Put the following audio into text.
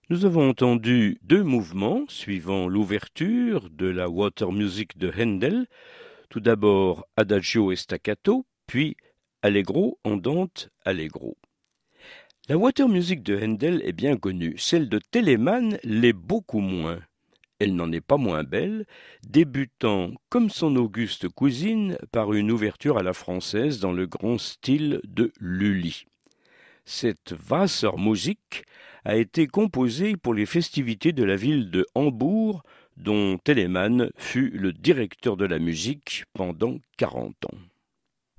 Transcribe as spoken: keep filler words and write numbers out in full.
Nous avons entendu deux mouvements suivant l'ouverture de la Water Music de Handel, tout d'abord Adagio et staccato, puis Allegro, andante, allegro. La Water Music de Handel est bien connue, celle de Telemann l'est beaucoup moins. Elle n'en est pas moins belle, débutant comme son auguste cousine par une ouverture à la française dans le grand style de Lully. Cette Wassermusik a été composée pour les festivités de la ville de Hambourg, dont Telemann fut le directeur de la musique pendant quarante ans.